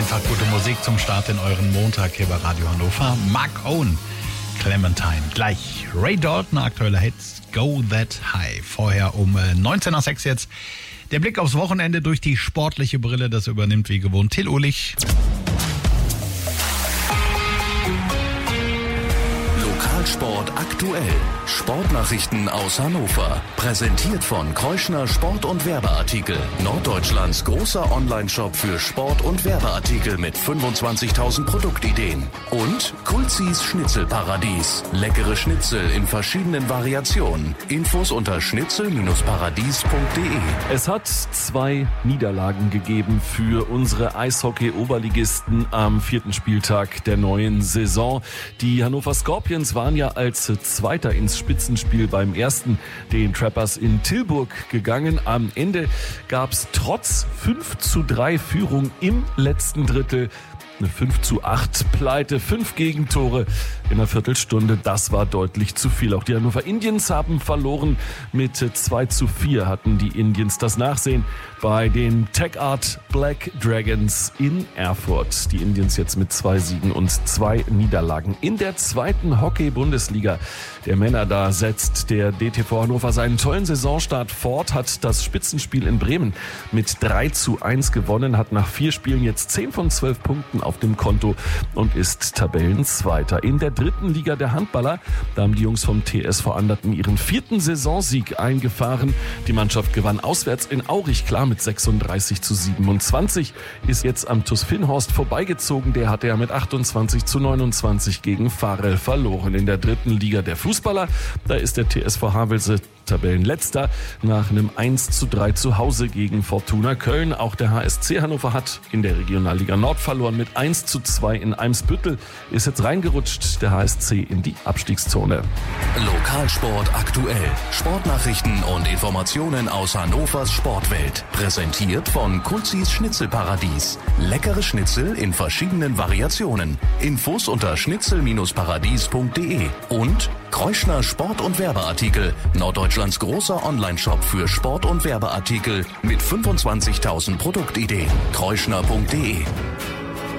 Einfach gute Musik zum Start in euren Montag hier bei Radio Hannover. Mark Owen, Clementine. Gleich Ray Dalton, aktueller Hits, Go That High. Vorher um 19:06 Uhr jetzt der Blick aufs Wochenende durch die sportliche Brille. Das übernimmt wie gewohnt Till Uhlich. Lokalsport aktuell. Sportnachrichten aus Hannover. Präsentiert von Kreuschner Sport- und Werbeartikel. Norddeutschlands großer Onlineshop für Sport- und Werbeartikel mit 25.000 Produktideen. Und Kulzis Schnitzelparadies. Leckere Schnitzel in verschiedenen Variationen. Infos unter schnitzel-paradies.de. Es hat 2 Niederlagen gegeben für unsere Eishockey-Oberligisten am 4. Spieltag der neuen Saison. Die Hannover Scorpions waren ja als Zweiter ins Spitzenspiel beim ersten den Trappers in Tilburg gegangen. Am Ende gab es trotz 5:3 Führung im letzten Drittel eine 5:8 Pleite, 5 Gegentore in einer Viertelstunde. Das war deutlich zu viel. Auch die Hannover Indians haben verloren. Mit 2:4 hatten die Indians das Nachsehen bei den Tech Art Black Dragons in Erfurt. Die Indians jetzt mit 2 Siegen und 2 Niederlagen. In der zweiten Hockey-Bundesliga der Männer, da setzt der DTV Hannover seinen tollen Saisonstart fort, hat das Spitzenspiel in Bremen mit 3:1 gewonnen, hat nach 4 Spielen jetzt 10 von 12 Punkten auf dem Konto und ist Tabellenzweiter. In der dritten Liga der Handballer, da haben die Jungs vom TSV Anderten ihren 4. Saisonsieg eingefahren. Die Mannschaft gewann auswärts in Aurich klar mit 36:27, ist jetzt am TuS Finnhorst vorbeigezogen. Der hatte ja mit 28:29 gegen Varel verloren. In der dritten Liga der Fußballer, da ist der TSV Havelse Tabellenletzter nach einem 1:3 zu Hause gegen Fortuna Köln. Auch der HSC Hannover hat in der Regionalliga Nord verloren mit 1:2 in Eimsbüttel. Ist jetzt reingerutscht, der HSC in die Abstiegszone. Lokalsport aktuell. Sportnachrichten und Informationen aus Hannovers Sportwelt. Präsentiert von Kulzis Schnitzelparadies. Leckere Schnitzel in verschiedenen Variationen. Infos unter schnitzel-paradies.de. Und Kreuschner Sport- und Werbeartikel. Norddeutschlands großer Onlineshop für Sport- und Werbeartikel mit 25.000 Produktideen. Kreuschner.de.